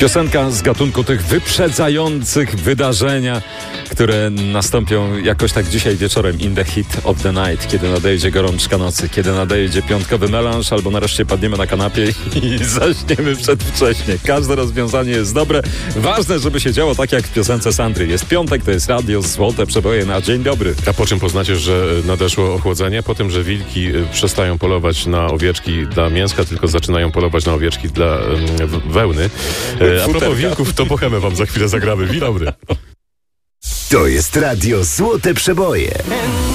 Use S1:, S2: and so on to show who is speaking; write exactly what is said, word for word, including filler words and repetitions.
S1: Piosenka z gatunku tych wyprzedzających wydarzenia, które nastąpią jakoś tak dzisiaj wieczorem, in the heat of the night, kiedy nadejdzie gorączka nocy, kiedy nadejdzie piątkowy melanż, albo nareszcie padniemy na kanapie i zaśniemy przedwcześnie. Każde rozwiązanie jest dobre. Ważne, żeby się działo tak jak w piosence Sandry. Jest piątek, to jest radio, złote przeboje na dzień dobry.
S2: A po czym poznacie, że nadeszło ochłodzenie? Po tym, że wilki przestają polować na owieczki dla mięska, tylko zaczynają polować na owieczki dla um, wełny. E, a propos wilków, to bohemę wam za chwilę zagramy. Dzień dobry.
S3: To jest radio Złote Przeboje.